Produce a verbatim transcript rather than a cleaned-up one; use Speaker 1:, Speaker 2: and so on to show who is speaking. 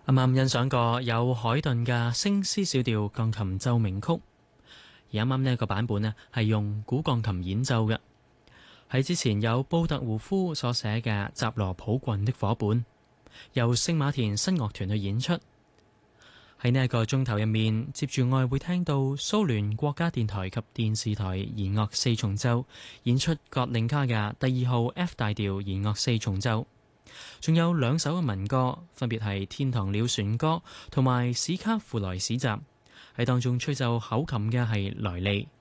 Speaker 1: 啱啱欣賞過有海頓嘅升 C 小調鋼琴奏鳴曲，而啱啱呢一個版本呢係用古鋼琴演奏嘅。喺之前有布特胡夫所寫嘅《扎羅普郡的伙伴》，由聖馬田新樂團去演出。喺呢一個鐘頭入面，接住我哋會聽到蘇聯國家電台及電視台弦樂四重奏演出葛令卡嘅第二號 F 大調弦樂四重奏，仲有兩首嘅民歌，分別係《天堂鳥船歌》同埋《史卡庫萊史集》。喺當中吹奏口琴嘅係萊利。